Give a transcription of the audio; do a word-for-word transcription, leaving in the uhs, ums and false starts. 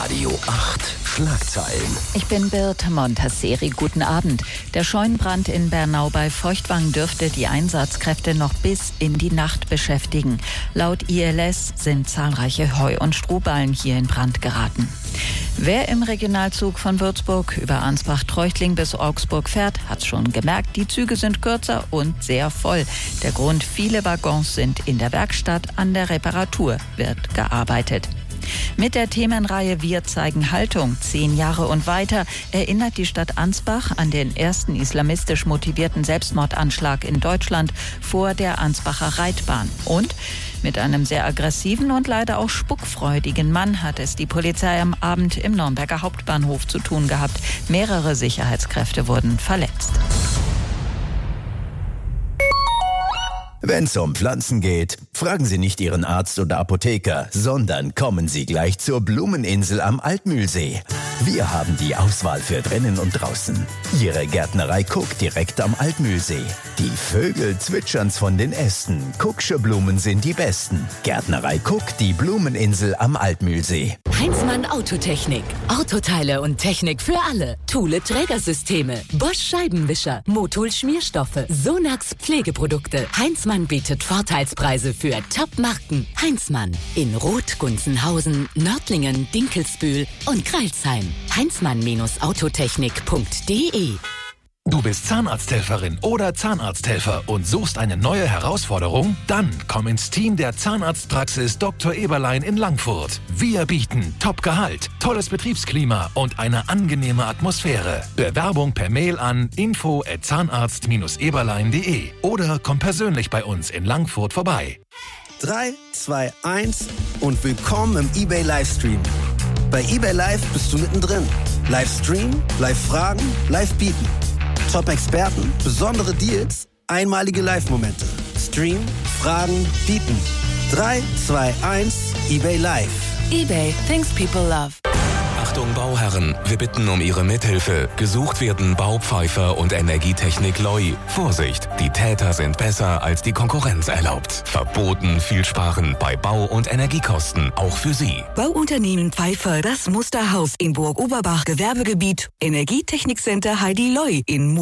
Radio acht Schlagzeilen. Ich bin Birte Montasseri. Guten Abend. Der Scheunenbrand in Bernau bei Feuchtwangen dürfte die Einsatzkräfte noch bis in die Nacht beschäftigen. Laut I L S sind zahlreiche Heu- und Strohballen hier in Brand geraten. Wer im Regionalzug von Würzburg über Ansbach-Treuchtling bis Augsburg fährt, hat's schon gemerkt, die Züge sind kürzer und sehr voll. Der Grund, viele Waggons sind in der Werkstatt, an der Reparatur wird gearbeitet. Mit der Themenreihe Wir zeigen Haltung, zehn Jahre und weiter, erinnert die Stadt Ansbach an den ersten islamistisch motivierten Selbstmordanschlag in Deutschland vor der Ansbacher Reitbahn. Und mit einem sehr aggressiven und leider auch spuckfreudigen Mann hat es die Polizei am Abend im Nürnberger Hauptbahnhof zu tun gehabt. Mehrere Sicherheitskräfte wurden verletzt. Wenn es um Pflanzen geht, fragen Sie nicht Ihren Arzt oder Apotheker, sondern kommen Sie gleich zur Blumeninsel am Altmühlsee. Wir haben die Auswahl für drinnen und draußen. Ihre Gärtnerei Cook direkt am Altmühlsee. Die Vögel zwitschern's von den Ästen. Cook'sche Blumen sind die besten. Gärtnerei Cook, die Blumeninsel am Altmühlsee. Heinzmann Autotechnik. Autoteile und Technik für alle. Thule Trägersysteme. Bosch Scheibenwischer. Motul Schmierstoffe. Sonax Pflegeprodukte. Heinzmann bietet Vorteilspreise für Top-Marken. Heinzmann. In Roth, Gunzenhausen, Nördlingen, Dinkelsbühl und Kreilsheim. heinzmann Autotechnik punkt de. Du bist Zahnarzthelferin oder Zahnarzthelfer und suchst eine neue Herausforderung? Dann komm ins Team der Zahnarztpraxis Doktor Eberlein in Langfurt. Wir bieten Top-Gehalt, tolles Betriebsklima und eine angenehme Atmosphäre. Bewerbung per Mail an info at zahnarzt eberlein punkt de oder komm persönlich bei uns in Langfurt vorbei. drei, zwei, eins und willkommen im eBay Livestream. Bei eBay Live bist du mittendrin. Livestream, Live-Fragen, Live-Bieten. Top-Experten, besondere Deals, einmalige Live-Momente. Stream, Fragen, Bieten. drei, zwei, eins, eBay Live. eBay, things people love. Achtung Bauherren, wir bitten um Ihre Mithilfe. Gesucht werden Baupfeifer und Energietechnik Loi. Vorsicht, die Täter sind besser als die Konkurrenz erlaubt. Verboten viel sparen bei Bau- und Energiekosten, auch für Sie. Bauunternehmen Pfeiffer, das Musterhaus in Burg Oberbach, Gewerbegebiet. Energietechnikcenter Heidi Loi in